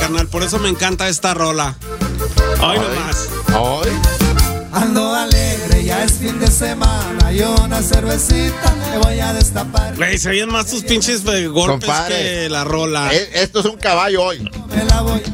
carnal. Por eso me encanta esta rola. Hoy nomás. Hoy. Ando alegre, ya es fin de semana y una cervecita me voy a destapar. Güey, se oyen más tus pinches golpes, compadre, que la rola. Esto es un caballo hoy. Me la voy.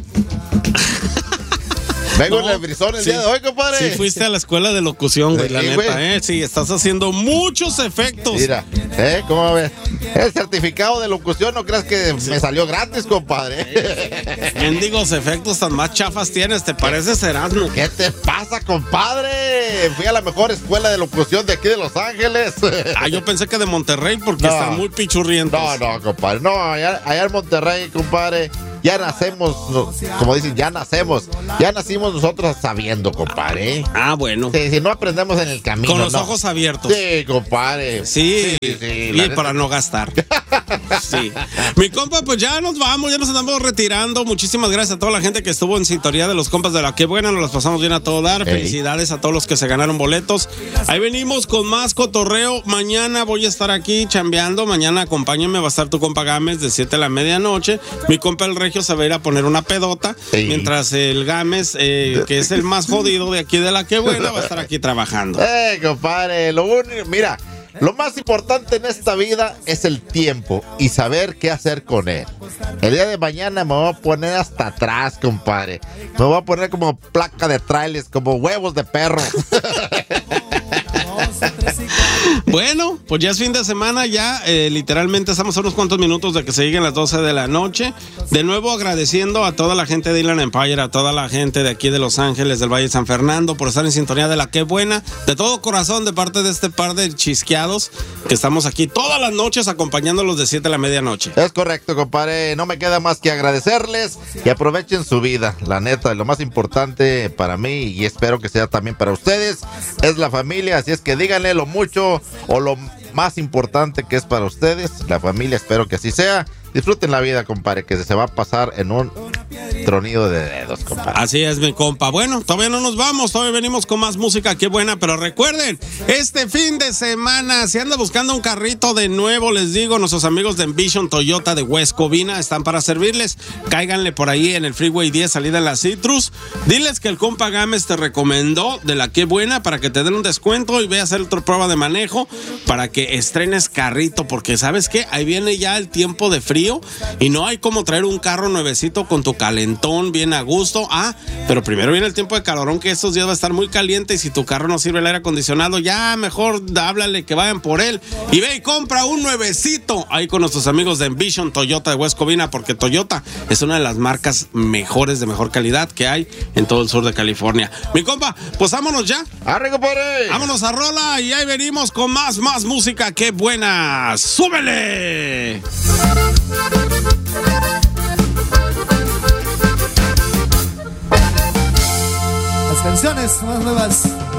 Vengo en el brizón el día de hoy, compadre. Sí, fuiste a la escuela de locución, güey, la neta, güey. Sí, estás haciendo muchos efectos. Mira, ¿cómo ves? El certificado de locución, no creas que me salió gratis, compadre. Mendigos efectos tan más chafas tienes, ¿te pareces Erasmo? ¿Qué te pasa, compadre? Fui a la mejor escuela de locución de aquí de Los Ángeles. Yo pensé que de Monterrey porque están muy pichurrientos. No, compadre, no, allá en Monterrey, compadre. Ya nacemos, como dicen, ya nacimos nosotros sabiendo, compadre. Bueno. Si no aprendemos en el camino. Con los ojos abiertos. Sí, compadre. Sí, y para no gastar. Sí. Mi compa, pues ya nos vamos, ya nos andamos retirando. Muchísimas gracias a toda la gente que estuvo en sintonía de los compas de La Que Buena. Nos las pasamos bien a todo dar. Felicidades a todos los que se ganaron boletos. Ahí venimos con más cotorreo. Mañana voy a estar aquí chambeando. Mañana acompáñenme, va a estar tu compa Gámez de 7 a la medianoche. Mi compa el Regio se va a ir a poner una pedota. Mientras el Gámez, que es el más jodido de aquí de La Que Buena, va a estar aquí trabajando. Compadre, mira, lo más importante en esta vida es el tiempo y saber qué hacer con él. El día de mañana me voy a poner hasta atrás, compadre. Me voy a poner como placa de trailers, como huevos de perro. Bueno, pues ya es fin de semana, ya literalmente estamos a unos cuantos minutos de que se lleguen las 12 de la noche. De nuevo agradeciendo a toda la gente de Inland Empire, a toda la gente de aquí de Los Ángeles, del Valle de San Fernando, por estar en sintonía de La Que Buena. De todo corazón, de parte de este par de chisqueados que estamos aquí todas las noches acompañándolos de 7 a la medianoche. Es correcto, compadre. No me queda más que agradecerles y aprovechen su vida. La neta, lo más importante para mí, y espero que sea también para ustedes, es la familia. Así es que díganle lo mucho o lo más importante que es para ustedes, la familia. Espero que así sea. Disfruten la vida, compadre, que se va a pasar en un tronido de dedos, compadre. Así es, mi compa. Bueno, todavía no nos vamos, todavía venimos con más música, qué buena, pero recuerden, este fin de semana, si anda buscando un carrito de nuevo, les digo, nuestros amigos de Envision Toyota de West Covina están para servirles. Cáiganle por ahí en el Freeway 10, salida en la Citrus. Diles que el compa Gámez te recomendó de La Que Buena para que te den un descuento y ve a hacer otra prueba de manejo para que estrenes carrito, porque ¿sabes qué? Ahí viene ya el tiempo de frío y no hay como traer un carro nuevecito con tu calentón bien a gusto. Pero primero viene el tiempo de calorón, que estos días va a estar muy caliente, y si tu carro no sirve el aire acondicionado, ya mejor háblale que vayan por él y ve y compra un nuevecito ahí con nuestros amigos de Envision Toyota de West Covina, porque Toyota es una de las marcas mejores, de mejor calidad que hay en todo el sur de California. Mi compa, pues vámonos ya. ¡Arre, compadre! Vámonos a rola y ahí venimos con más música. ¡Qué buena! ¡Súbele! Las canciones más nuevas